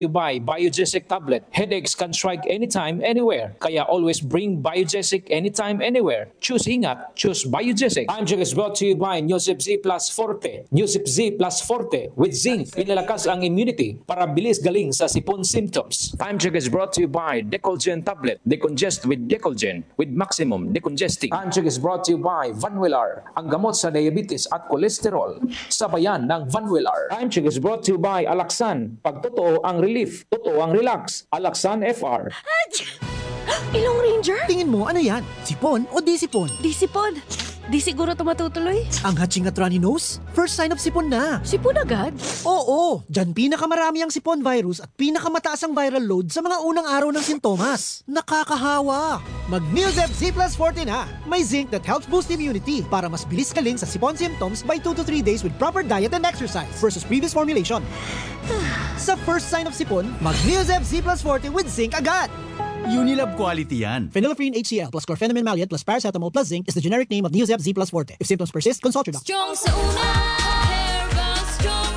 You buy Biogesic tablet. Headaches can strike anytime, anywhere. Kaya always bring Biogesic anytime, anywhere. Choose ingat, choose Biogesic. I'm Jack is brought to you by Newsip Z Plus Forte. Newsip Z Plus Forte with zinc. Pinalakas ang immunity para bilis galing sa sipon symptoms. Time Check is brought to you by Decolgen tablet. Decongest with Decolgen with maximum decongesting. Time Check is brought to you by Vanwillar. Ang gamot sa diabetes at cholesterol. Sabayan ng Vanwillar. Time Check is brought to you by Alaxan. Pag totoo ang relief, totoo ang relax. Alaxan FR. Ilong Ranger? Tingin mo, ano yan? Sipon o di sipon? Di sipon. Di siguro ito matutuloy. Ang hatching at runny nose? First sign of sipon na. Sipon agad? Oo, dyan pinakamarami ang sipon virus at pinakamataas ang viral load sa mga unang araw ng sintomas. Nakakahawa! Mag-Newsep Z Plus Forte na! May zinc that helps boost immunity para mas bilis galing sa sipon symptoms by 2 to 3 days with proper diet and exercise versus previous formulation. Sa first sign of sipon, mag-Newsep Z Plus Forte with zinc agad! Unilab quality yan. Phenylephrine HCl plus chlorpheniramine maleate plus paracetamol plus zinc is the generic name of Newsep Z Plus Forte. If symptoms persist, consult your doctor. Strong sa una, Herbal Strong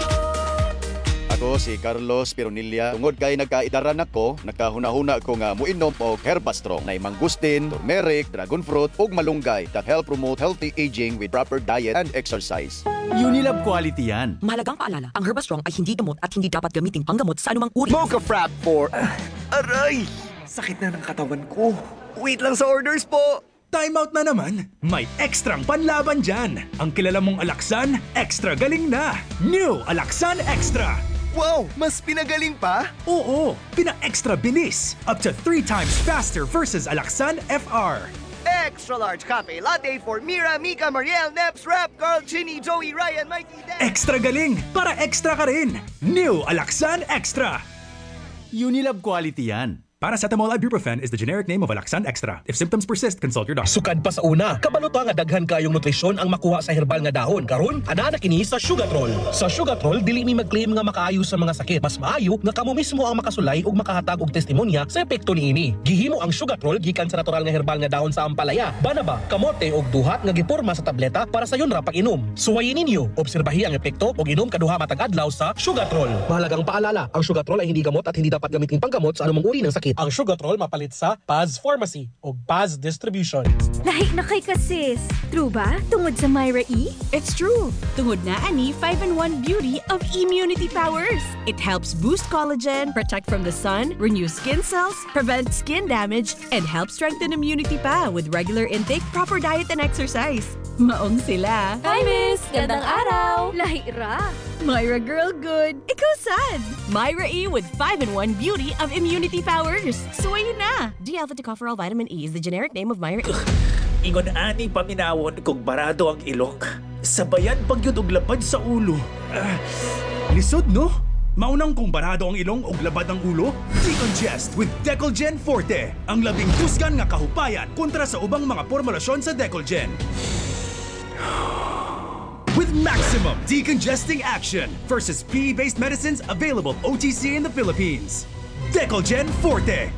Karon. Ako si Carlos Pironilla. Tungod kay nagkaidaran ako, nagkahuna-huna ko nga muinom og Herbastrong na mangustin, turmeric, dragon fruit ug malunggay that help promote healthy aging with proper diet and exercise. Unilab quality yan. Mahalagang paalala, ang Herbastrong ay hindi gamot at hindi dapat gamiting panggamot sa anumang uri. Mocha Frap for... aray! Sakit na ng katawan ko. Wait lang sa orders po! Time out na naman. May ekstrang panlaban dyan. Ang kilala mong Alaxan, extra galing na. New Alaxan Extra. Wow! Mas pinagaling pa? Oo, pina-extra bilis. Up to 3 times faster versus Alaxan FR. Extra large cafe latte for Mira, Mika, Mariel, Neps, Rap, Carl, Chinny, Joey, Ryan, Mikey, Dan. Extra galing para extra ka rin. New Alaxan Extra. Unilab quality yan. Paracetamol Ibuprofen is the generic name of Alaxan Extra. If symptoms persist, consult your doctor. Sukad pa sa una, kabaluta nga daghan kayong nutrisyon ang makuha sa herbal nga dahon. Karon, ana na kini sa Sugatrol. Sa Sugatrol, dili mi mag-claim nga makaayo sa mga sakit. Mas maayo nga kamo mismo ang makasulay ug makahatag og testimonya sa epekto niini. Gihimo ang Sugatrol gikan sa natural nga herbal nga dahon sa ampalaya, banaba, kamote ug duhat nga giporma sa tableta para sa yon ra pag-inom. Suwayin ninyo, obserbahi ang epekto ug inom kaduha matag adlaw sa Sugatrol. Mahalagang paalala, ang Sugatrol ay hindi gamot at hindi dapat gamitin panggamot sa anumang uri ng sakit. Ang Sugatrol mapalit sa Paz Pharmacy o Paz Distribution. Lahi na kay kasis. True ba? Tungod sa Myra E? It's true. Tungod na ani 5-in-1 beauty of immunity powers. It helps boost collagen, protect from the sun, renew skin cells, prevent skin damage, and help strengthen immunity pa with regular intake, proper diet, and exercise. Maong sila. Hi, Miss! Gandang araw! Lahi ra. Myra Girl Good. Ikaw sad. Myra E with 5-in-1 beauty of immunity powers. Suwayin na. D-alpha-tocopherol vitamin E is the generic name of Myra E. Ingon ani paminawon kung barado ang ilok. Sabayan pagyud og lapad sa ulo. Lisod no? Maunang kung barado ang ilong o labad ang ulo? Decongest with Decolgen Forte. Ang labing tusgan nga kahupayan kontra sa ubang mga formulasyon sa Decolgen. With maximum decongesting action versus PE-based medicines available OTC in the Philippines. Decolgen Forte.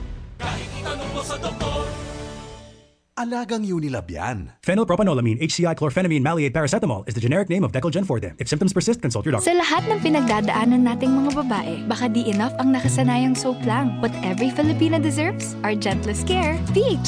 Alagang Unilab yan. Phenylpropanolamine, HCI, chlorphenamine, maleate, paracetamol is the generic name of Decolgen Forte. If symptoms persist, consult your doctor. Sa lahat ng pinagdadaanan nating mga babae, baka di enough ang nakasanayang soap lang. What every Filipina deserves, our gentlest care, PH